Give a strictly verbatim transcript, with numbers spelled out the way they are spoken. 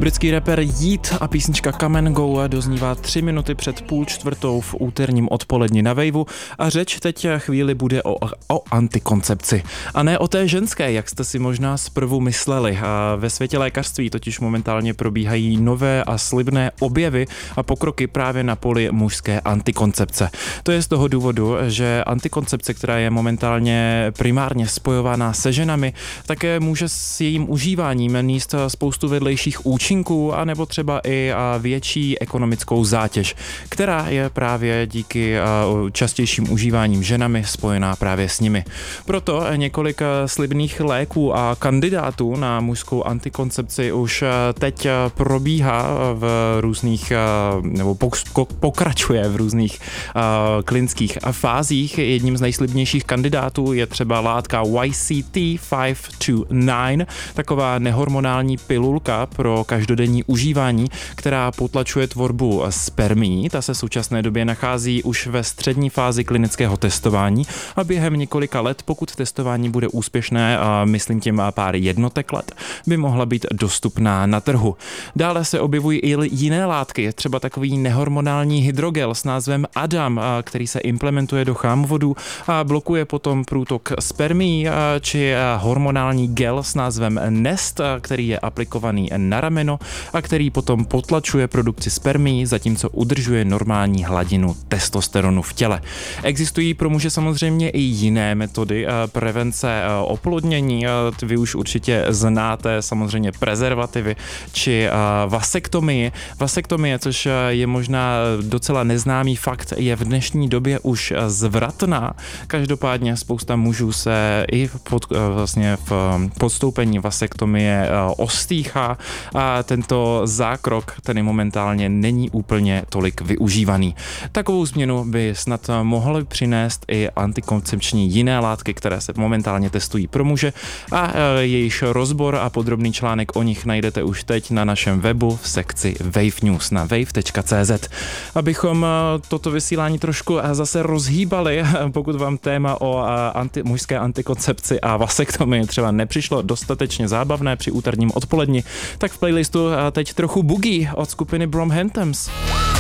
Britský rapper Yeat a písnička Come and Go doznívá tři minuty před půl čtvrtou v úterním odpoledni na Waveu a řeč teď chvíli bude o, o antikoncepci. A ne o té ženské, jak jste si možná zprvu mysleli. A ve světě lékařství totiž momentálně probíhají nové a slibné objevy a pokroky právě na poli mužské antikoncepce. To je z toho důvodu, že antikoncepce, která je momentálně primárně spojována se ženami, také může s jejím užíváním níst spoustu vedlejších účinků a nebo třeba i větší ekonomickou zátěž, která je právě díky častějším užíváním ženami spojená právě s nimi. Proto několik slibných léků a kandidátů na mužskou antikoncepci už teď probíhá v různých, nebo pokračuje v různých klinických fázích. Jedním z nejslibnějších kandidátů je třeba látka Y C T pět set dvacet devět, taková nehormonální pilulka pro každodenní užívání, která potlačuje tvorbu spermií. Ta se v současné době nachází už ve střední fázi klinického testování a během několika let, pokud testování bude úspěšné, a myslím tím pár jednotek let, by mohla být dostupná na trhu. Dále se objevují i jiné látky, třeba takový nehormonální hydrogel s názvem Adam, který se implementuje do chámovodů a blokuje potom průtok spermií, či hormonální gel s názvem Nest, který je aplikovaný na rameno a který potom potlačuje produkci spermií, zatímco udržuje normální hladinu testosteronu v těle. Existují pro muže samozřejmě i jiné metody prevence oplodnění. Vy už určitě znáte samozřejmě prezervativy či vasektomii. Vasektomie, což je možná docela neznámý fakt, je v dnešní době už zvratná. Každopádně spousta mužů se i pod, vlastně v podstoupení vasektomie ostýchá a tento zákrok tedy momentálně není úplně tolik využívaný. Takovou změnu by snad mohly přinést i antikoncepční jiné látky, které se momentálně testují pro muže a jejíž rozbor a podrobný článek o nich najdete už teď na našem webu v sekci Wave News na wave tečka cé zet. Abychom toto vysílání trošku zase rozhýbali, pokud vám téma o anti, mužské antikoncepci a vasektomii třeba nepřišlo dostatečně zábavné při úterním odpoledni, tak v playlistu teď trochu boogie od skupiny Bromhantoms.